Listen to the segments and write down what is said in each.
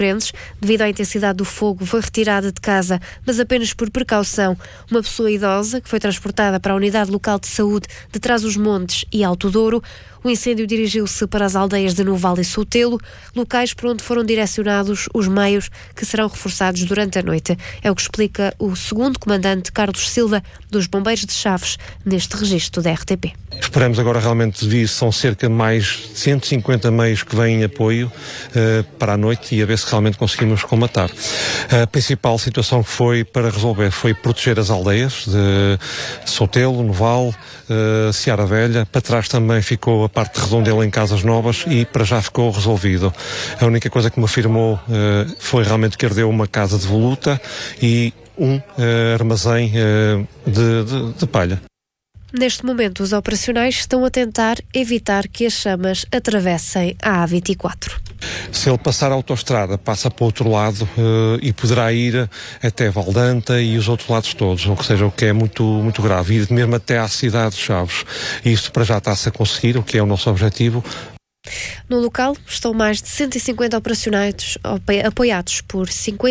Devido à intensidade do fogo, foi retirada de casa, mas apenas por precaução. Uma pessoa idosa que foi transportada para a unidade local de saúde de Trás-os-Montes e Alto Douro. O incêndio dirigiu-se para as aldeias de Noval e Sotelo, locais para onde foram direcionados os meios que serão reforçados durante a noite. É o que explica o segundo comandante Carlos Silva, dos Bombeiros de Chaves, neste registro da RTP. Esperamos agora realmente vir, são cerca de mais de 150 meios que vêm em apoio para a noite e a ver se realmente conseguimos comatar. A principal situação que foi para resolver foi proteger as aldeias de Sotelo, Noval, Seara Velha. Para trás também ficou a parte de Redondela em Casas Novas e para já ficou resolvido. A única coisa que me afirmou foi realmente que ardeu uma casa de voluta e um armazém de palha. Neste momento, os operacionais estão a tentar evitar que as chamas atravessem a A24. Se ele passar a autoestrada, passa para o outro lado e poderá ir até Valdanta e os outros lados todos, ou seja, o que é muito, muito grave, ir mesmo até à cidade de Chaves. E isto para já está-se a conseguir, o que é o nosso objetivo. No local estão mais de 150 operacionais apoiados por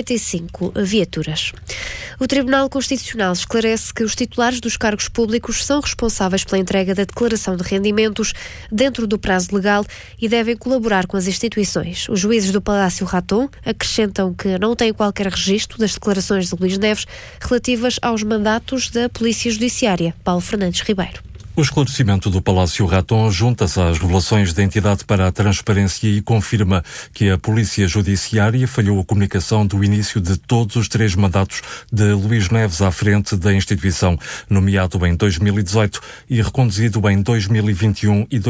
55 viaturas. O Tribunal Constitucional esclarece que os titulares dos cargos públicos são responsáveis pela entrega da declaração de rendimentos dentro do prazo legal e devem colaborar com as instituições. Os juízes do Palácio Raton acrescentam que não têm qualquer registro das declarações de Luís Neves relativas aos mandatos da Polícia Judiciária. Paulo Fernandes Ribeiro. O esclarecimento do Palácio Raton junta-se às revelações da entidade para a transparência e confirma que a Polícia Judiciária falhou a comunicação do início de todos os 3 mandatos de Luís Neves à frente da instituição, nomeado em 2018 e reconduzido em 2021 e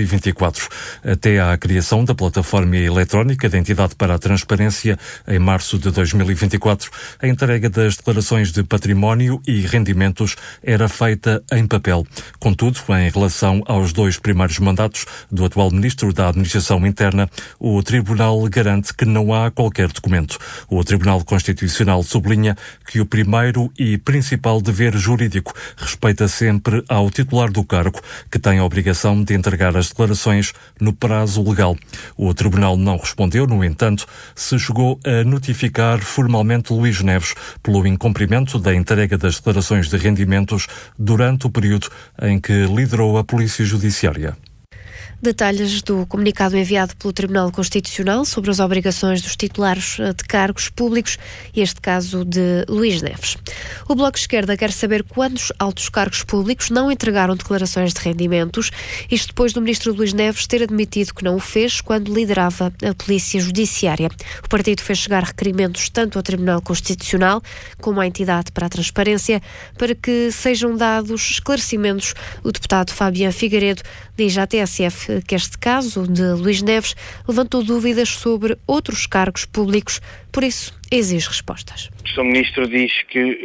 2024, até à criação da plataforma eletrónica da entidade para a transparência em março de 2024. A entrega das declarações de património e rendimentos era feita em papel. Contudo, em relação aos 2 primeiros mandatos do atual Ministro da Administração Interna, o Tribunal garante que não há qualquer documento. O Tribunal Constitucional sublinha que o primeiro e principal dever jurídico respeita sempre ao titular do cargo, que tem a obrigação de entregar as declarações no prazo legal. O Tribunal não respondeu, no entanto, se chegou a notificar formalmente Luís Neves pelo incumprimento da entrega das declarações de rendimentos durante o período em que liderou a Polícia Judiciária. Detalhes do comunicado enviado pelo Tribunal Constitucional sobre as obrigações dos titulares de cargos públicos, este caso de Luís Neves. O Bloco de Esquerda quer saber quantos altos cargos públicos não entregaram declarações de rendimentos, isto depois do Ministro Luís Neves ter admitido que não o fez quando liderava a Polícia Judiciária. O partido fez chegar requerimentos tanto ao Tribunal Constitucional como à entidade para a transparência para que sejam dados esclarecimentos. O deputado Fabián Figueiredo diz à TSF que este caso de Luís Neves levantou dúvidas sobre outros cargos públicos, por isso exige respostas. O Sr. Ministro diz que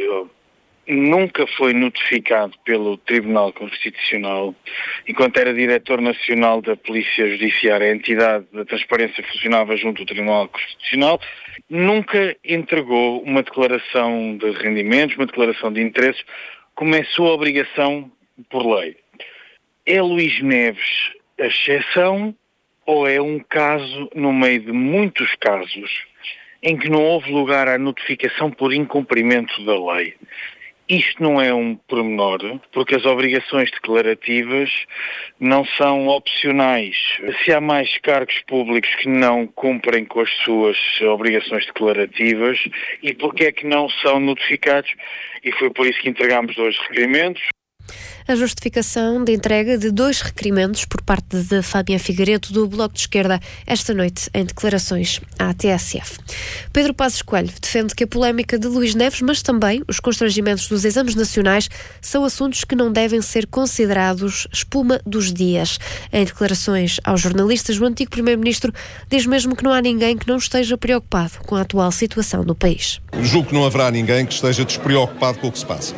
nunca foi notificado pelo Tribunal Constitucional, enquanto era Diretor Nacional da Polícia Judiciária, a entidade da transparência funcionava junto ao Tribunal Constitucional, nunca entregou uma declaração de rendimentos, uma declaração de interesses, como é sua obrigação por lei. É Luís Neves a exceção ou é um caso no meio de muitos casos em que não houve lugar à notificação por incumprimento da lei? Isto não é um pormenor, porque as obrigações declarativas não são opcionais. Se há mais cargos públicos que não cumprem com as suas obrigações declarativas, e porque é que não são notificados? E foi por isso que entregámos 2 requerimentos. A justificação de entrega de 2 requerimentos por parte de Fabián Figueiredo do Bloco de Esquerda esta noite em declarações à TSF. Pedro Passos Coelho defende que a polémica de Luís Neves, mas também os constrangimentos dos exames nacionais, são assuntos que não devem ser considerados espuma dos dias. Em declarações aos jornalistas, o antigo Primeiro-Ministro diz mesmo que não há ninguém que não esteja preocupado com a atual situação no país. Julgo que não haverá ninguém que esteja despreocupado com o que se passa.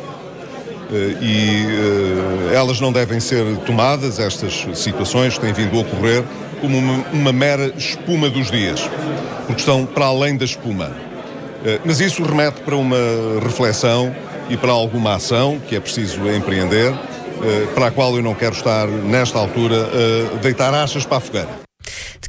Elas não devem ser tomadas, estas situações que têm vindo a ocorrer, como uma mera espuma dos dias, porque estão para além da espuma. Mas isso remete para uma reflexão e para alguma ação que é preciso empreender, para a qual eu não quero estar, nesta altura, a deitar achas para a fogueira.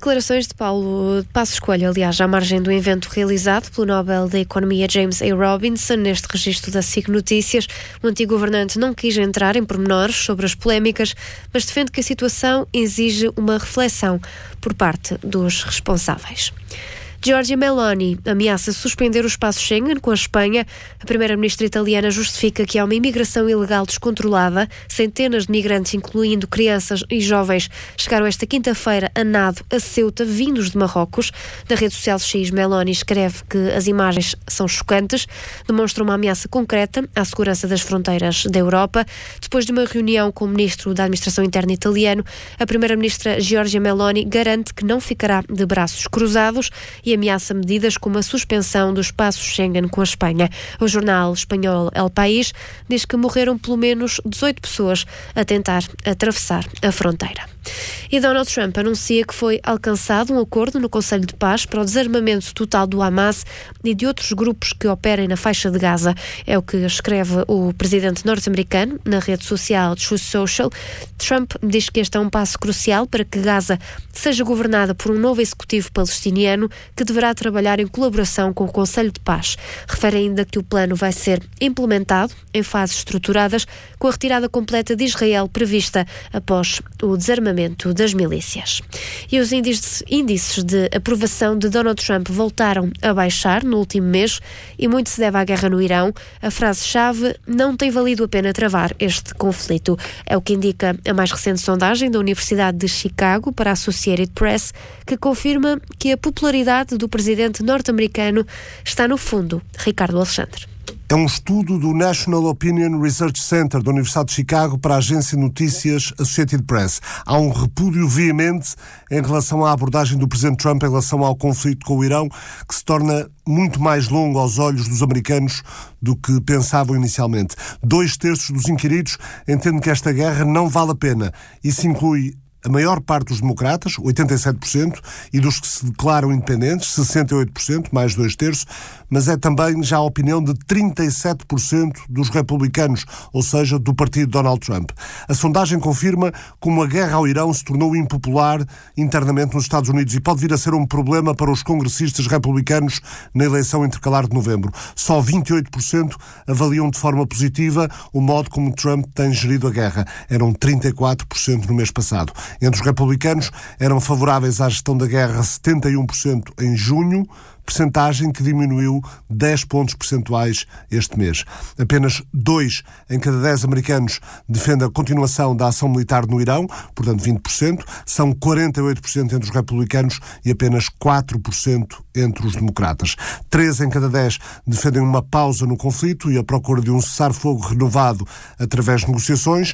Declarações de Paulo de Passos Coelho, aliás, à margem do evento realizado pelo Nobel da Economia James A. Robinson, neste registro da SIC Notícias. O antigo governante não quis entrar em pormenores sobre as polémicas, mas defende que a situação exige uma reflexão por parte dos responsáveis. Giorgia Meloni ameaça suspender o espaço Schengen com a Espanha. A primeira-ministra italiana justifica que há uma imigração ilegal descontrolada. Centenas de migrantes, incluindo crianças e jovens, chegaram esta quinta-feira a nado a Ceuta, vindos de Marrocos. Na rede social X, Meloni escreve que as imagens são chocantes, demonstram uma ameaça concreta à segurança das fronteiras da Europa. Depois de uma reunião com o ministro da Administração Interna italiano, a primeira-ministra Giorgia Meloni garante que não ficará de braços cruzados e ameaça medidas como a suspensão do espaço Schengen com a Espanha. O jornal espanhol El País diz que morreram pelo menos 18 pessoas a tentar atravessar a fronteira. E Donald Trump anuncia que foi alcançado um acordo no Conselho de Paz para o desarmamento total do Hamas e de outros grupos que operem na faixa de Gaza. É o que escreve o presidente norte-americano na rede social Truth Social. Trump diz que este é um passo crucial para que Gaza seja governada por um novo executivo palestiniano que deverá trabalhar em colaboração com o Conselho de Paz. Refere ainda que o plano vai ser implementado em fases estruturadas, com a retirada completa de Israel prevista após o desarmamento das milícias. E os índices de aprovação de Donald Trump voltaram a baixar no último mês e muito se deve à guerra no Irão. A frase-chave: não tem valido a pena travar este conflito. É o que indica a mais recente sondagem da Universidade de Chicago para a Associated Press, que confirma que a popularidade do presidente norte-americano está no fundo. Ricardo Alexandre. É um estudo do National Opinion Research Center da Universidade de Chicago para a agência de notícias Associated Press. Há um repúdio veemente em relação à abordagem do presidente Trump em relação ao conflito com o Irão, que se torna muito mais longo aos olhos dos americanos do que pensavam inicialmente. 2/3 dos inquiridos entendem que esta guerra não vale a pena. Isso inclui a maior parte dos democratas, 87%, e dos que se declaram independentes, 68%, mais 2/3, mas é também já a opinião de 37% dos republicanos, ou seja, do partido de Donald Trump. A sondagem confirma como a guerra ao Irão se tornou impopular internamente nos Estados Unidos e pode vir a ser um problema para os congressistas republicanos na eleição intercalar de novembro. Só 28% avaliam de forma positiva o modo como Trump tem gerido a guerra. Eram 34% no mês passado. Entre os republicanos eram favoráveis à gestão da guerra 71% em junho, percentagem que diminuiu 10 pontos percentuais este mês. Apenas 2 em cada 10 americanos defendem a continuação da ação militar no Irão, portanto 20%, são 48% entre os republicanos e apenas 4% entre os democratas. 3 em cada 10 defendem uma pausa no conflito e a procura de um cessar-fogo renovado através de negociações.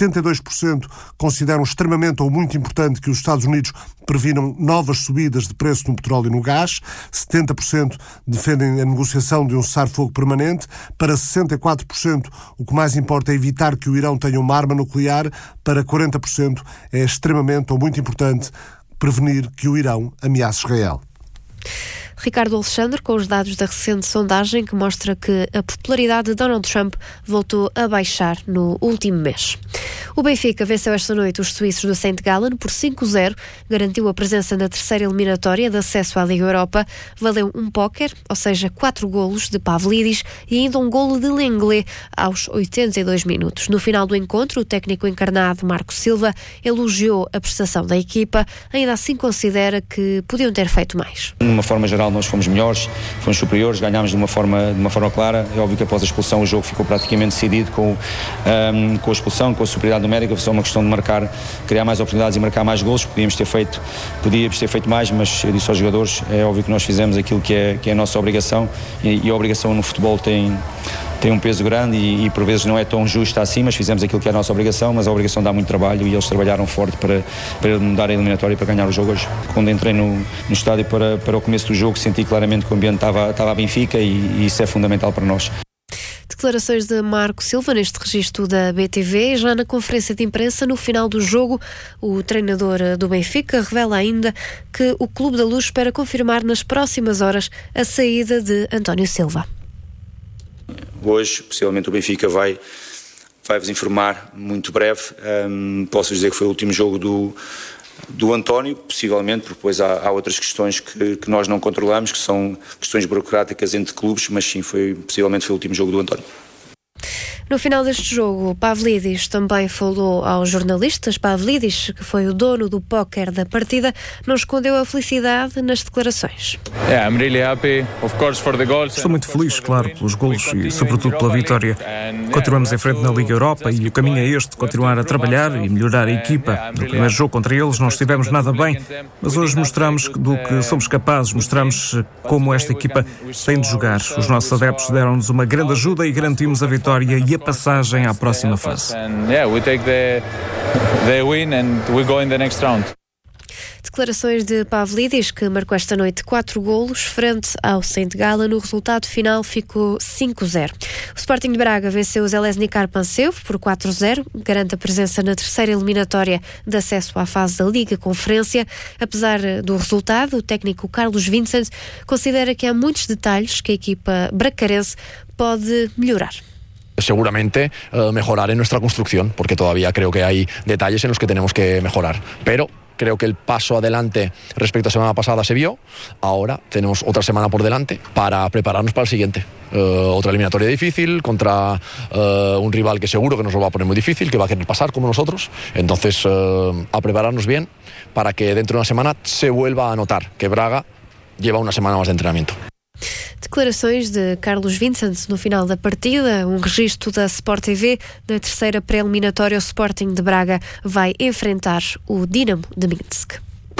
72% consideram extremamente ou muito importante que os Estados Unidos previnam novas subidas de preço no petróleo e no gás. 70% defendem a negociação de um cessar-fogo permanente. Para 64%, o que mais importa é evitar que o Irão tenha uma arma nuclear. Para 40%, é extremamente ou muito importante prevenir que o Irão ameace Israel. Ricardo Alexandre, com os dados da recente sondagem que mostra que a popularidade de Donald Trump voltou a baixar no último mês. O Benfica venceu esta noite os suíços do St. Gallen por 5-0, garantiu a presença na terceira eliminatória de acesso à Liga Europa, valeu um póquer, ou seja, 4 golos de Pavlidis e ainda um golo de Lenglet aos 82 minutos. No final do encontro, o técnico encarnado Marco Silva elogiou a prestação da equipa, ainda assim considera que podiam ter feito mais. De uma forma geral, nós fomos melhores, fomos superiores, ganhámos de uma forma clara. É óbvio que após a expulsão o jogo ficou praticamente decidido com a expulsão, com a superioridade numérica. Foi só uma questão de criar mais oportunidades e marcar mais golos. Podíamos ter feito mais, mas eu disse aos jogadores, é óbvio que nós fizemos aquilo que é a nossa obrigação e a obrigação no futebol tem um peso grande e por vezes não é tão justa assim, mas fizemos aquilo que é a nossa obrigação, mas a obrigação dá muito trabalho e eles trabalharam forte para mudar a eliminatória e para ganhar o jogo hoje. Quando entrei no estádio para o começo do jogo, senti claramente que o ambiente estava a Benfica e isso é fundamental para nós. Declarações de Marco Silva neste registro da BTV. Já na conferência de imprensa, no final do jogo, o treinador do Benfica revela ainda que o Clube da Luz espera confirmar nas próximas horas a saída de António Silva. Hoje, possivelmente, o Benfica vai-vos informar muito breve. Posso dizer que foi o último jogo do António, possivelmente, porque depois há outras questões que nós não controlamos, que são questões burocráticas entre clubes, mas sim, possivelmente foi o último jogo do António. No final deste jogo, Pavlidis também falou aos jornalistas. Pavlidis, que foi o dono do póquer da partida, não escondeu a felicidade nas declarações. Estou muito feliz, claro, pelos golos e sobretudo pela vitória. Continuamos em frente na Liga Europa e o caminho é este, continuar a trabalhar e melhorar a equipa. No primeiro jogo contra eles não estivemos nada bem, mas hoje mostramos do que somos capazes, mostramos como esta equipa tem de jogar. Os nossos adeptos deram-nos uma grande ajuda e garantimos a vitória e a passagem à próxima fase. Declarações de Pavlidis, que marcou esta noite 4 golos frente ao Saint Gallen. No resultado final ficou 5-0. O Sporting de Braga venceu o Železničar Pančevo por 4-0, garante a presença na terceira eliminatória de acesso à fase da Liga Conferência. Apesar do resultado, o técnico Carlos Vincent considera que há muitos detalhes que a equipa bracarense pode melhorar. Seguramente mejorar en nuestra construcción, porque todavía creo que hay detalles en los que tenemos que mejorar, pero creo que el paso adelante respecto a la semana pasada se vio. Ahora tenemos otra semana por delante para prepararnos para el siguiente. Otra eliminatoria difícil contra un rival que seguro que nos lo va a poner muy difícil, que va a querer pasar como nosotros. Entonces, a prepararnos bien para que dentro de una semana se vuelva a notar que Braga lleva una semana más de entrenamiento. Declarações de Carlos Vincent no final da partida, um registro da Sport TV. Na terceira pré-eliminatória, o Sporting de Braga vai enfrentar o Dinamo de Minsk.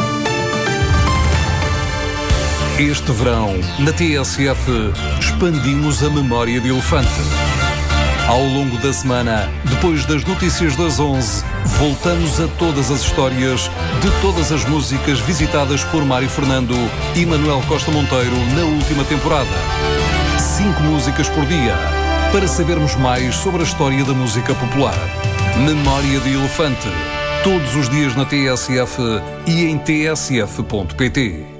Este verão, na TSF, expandimos a memória de elefante. Ao longo da semana, depois das notícias das 11, voltamos a todas as histórias de todas as músicas visitadas por Mário Fernando e Manuel Costa Monteiro na última temporada. 5 músicas por dia, para sabermos mais sobre a história da música popular. Memória de Elefante, todos os dias na TSF e em tsf.pt.